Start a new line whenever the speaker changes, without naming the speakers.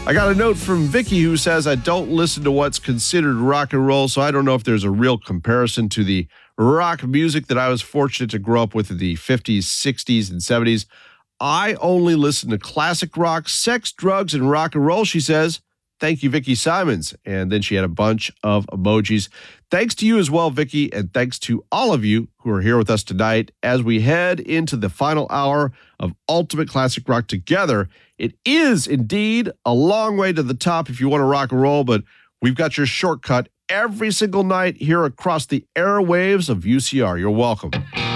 I got a note from Vicky who says, I don't listen to what's considered rock and roll, so I don't know if there's a real comparison to the rock music that I was fortunate to grow up with in the 50s, 60s, and 70s. I only listen to classic rock, sex, drugs, and rock and roll, she says. Thank you, Vicky Simons. And then she had a bunch of emojis. Thanks to you as well, Vicky, and thanks to all of you who are here with us tonight as we head into the final hour of Ultimate Classic Rock together. It is indeed a long way to the top if you want to rock and roll, but we've got your shortcut every single night here across the airwaves of UCR. You're welcome.